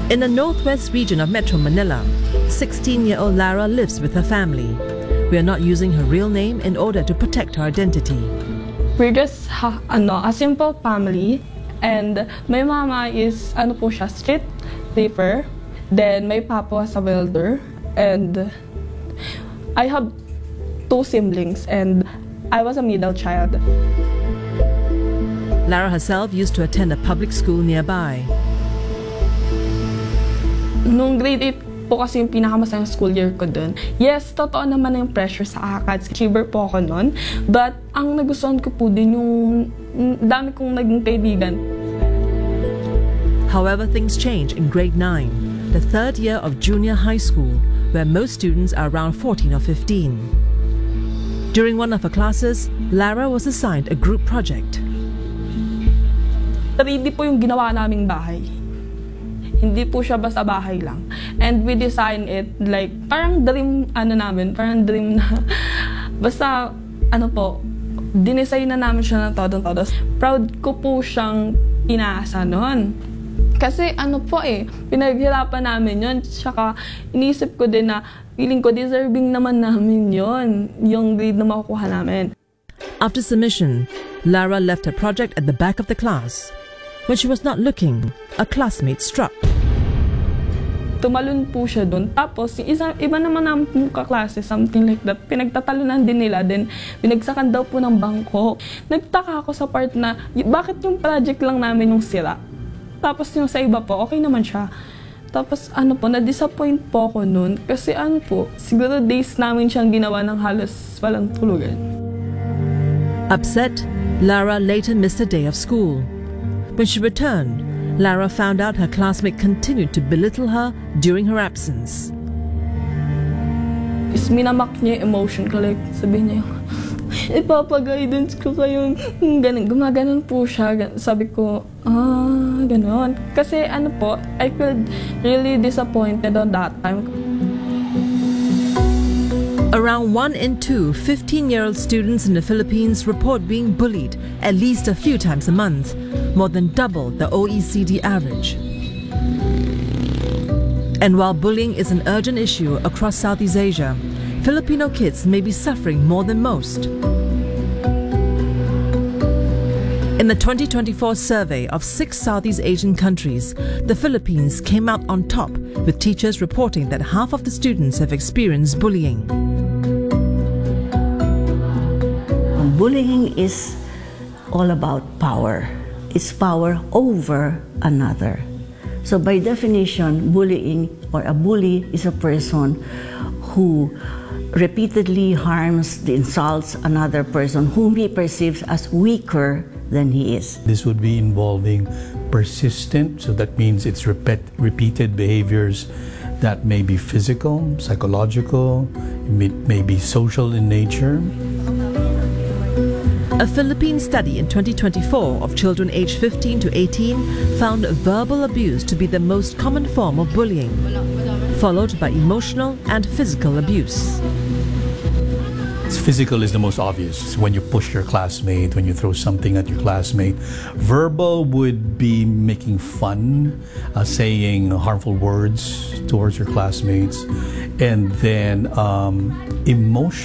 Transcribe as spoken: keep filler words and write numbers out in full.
In the northwest region of Metro Manila, sixteen-year-old Lara lives with her family. We are not using her real name in order to protect her identity. We're just ha, ano, a simple family, and my mama is ano po siya, street sweeper. Then my papa was a welder, and I have two siblings, and I was a middle child. Lara herself used to attend a public school nearby. Nung grade eight po kasi yung pinakamasayang school year ko dun. Yes, totoo naman na yung pressure sa ACADS. Achiever po ako nun. But ang nagustuhan ko po din yung dami kong naging kaibigan. However, things change in grade nine, the third year of junior high school, where most students are around fourteen or fifteen. During one of her classes, Lara was assigned a group project. three D po yung ginawa naming bahay. Hindi po siya basta bahay lang. And we design it like, parang dream, ano namin, parang dream na, basta, ano po, dinesign na namin siya ng todo-todo. Proud ko po siyang inaasa noon. Kasi ano po eh, pinaghirapan namin yun. Tsaka inisip ko din na, feeling ko deserving naman namin yun, yung grade na makukuha namin. After submission, Lara left her project at the back of the class. When she was not looking, a classmate struck. Tumalon po siya doon. Tapos, yung isa, iba naman namin kaklase, something like that. Pinagtatalunan din nila. Then, pinagsakan daw po ng bangko. Nagtaka ako sa part na, bakit yung project lang namin yung sira? Tapos yung sa iba po, okay naman siya. Tapos ano po, na-disappoint po ako noon. Kasi ano po, siguro days namin siyang ginawa ng halos walang tulugan. Upset, Lara later missed a day of school. When she returned, Lara found out her classmate continued to belittle her during her absence. Is minamak niya yung emotion ko, like sabi niya, ipapag-guidance ko kayo, ganun, gumaganon po siya. Sabi ko, ah, ganon. Kasi ano po, I felt really disappointed on that time. Around one in two fifteen-year-old students in the Philippines report being bullied at least a few times a month, more than double the O E C D average. And while bullying is an urgent issue across Southeast Asia, Filipino kids may be suffering more than most. In the twenty twenty-four survey of six Southeast Asian countries, the Philippines came out on top, with teachers reporting that half of the students have experienced bullying. Bullying is all about power. It's power over another. So by definition, bullying or a bully is a person who repeatedly harms, insults another person whom he perceives as weaker than he is. This would be involving persistent, so that means it's repeat, repeated behaviors that may be physical, psychological, may, may be social in nature. A Philippine study in twenty twenty-four of children aged fifteen to eighteen found verbal abuse to be the most common form of bullying, followed by emotional and physical abuse. Physical is the most obvious. When you push your classmate, when you throw something at your classmate. Verbal would be making fun, uh, saying harmful words towards your classmates. And then um, emotional.